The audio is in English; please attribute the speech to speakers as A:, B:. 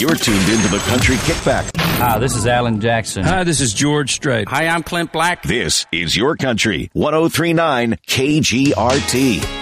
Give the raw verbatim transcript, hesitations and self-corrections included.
A: You're tuned into the Country Kickback.
B: Hi, this is Alan Jackson.
C: Hi, this is George Strait.
D: Hi, I'm Clint Black.
A: This is Your Country, one oh three point nine K G R T.